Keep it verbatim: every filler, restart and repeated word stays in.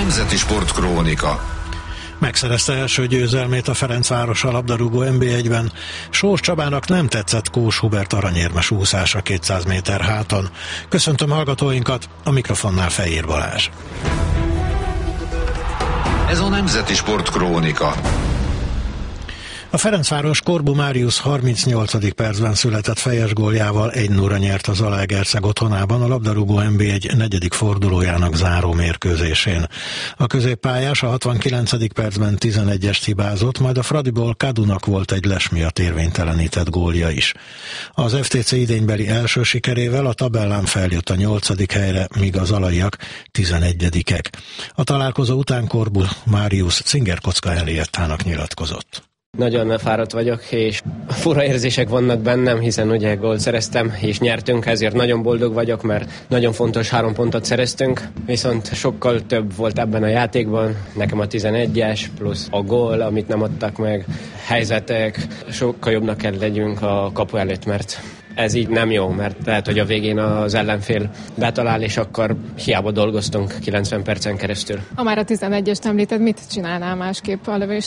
Nemzeti Sportkrónika. Megszerezte első győzelmét a Ferencváros a labdarúgó en bé egyben. Sós Csabának nem tetszett Kós Hubert aranyérmes úszása kétszáz méter háton. Köszöntöm hallgatóinkat, a mikrofonnál Fejér Balázs. Ez a Nemzeti Sportkrónika. A Ferencváros Korbu Máriusz harmincnyolcadik percben született fejes góljával egy nulla nyert az Zalaegerszeg otthonában a labdarúgó en bé egy negyedik fordulójának záró mérkőzésén. A középpályás a hatvankilencedik percben tizenegyest hibázott, majd a Fradiból Kadunak volt egy les miatt érvénytelenített gólja is. Az ef té cé idénybeli első sikerével a tabellán feljött a nyolcadik helyre, míg a zalaiak tizenegyedikek. A találkozó után Korbu Máriusz cingerkocka Eliettának nyilatkozott. Nagyon fáradt vagyok, és fura érzések vannak bennem, hiszen ugye gólt szereztem, és nyertünk, ezért nagyon boldog vagyok, mert nagyon fontos három pontot szereztünk, viszont sokkal több volt ebben a játékban, nekem a tizenegyes, plusz a gól, amit nem adtak meg, helyzetek, sokkal jobbnak kell legyünk a kapu előtt, mert ez így nem jó, mert lehet, hogy a végén az ellenfél betalál, és akkor hiába dolgoztunk kilencven percen keresztül. Ha már a tizenegyest említed, mit csinálnál másképp a lövés